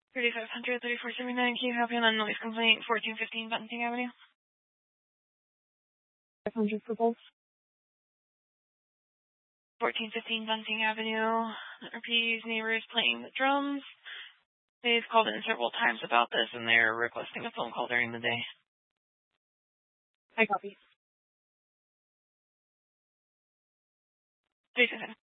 3500, 3479, can you copy on noise complaint, 1415 Bunting Avenue? 500 for both. 1415 Bunting Avenue. RP's neighbors playing the drums. They've called in several times about this, and they're requesting a phone call during the day. I copy. 377.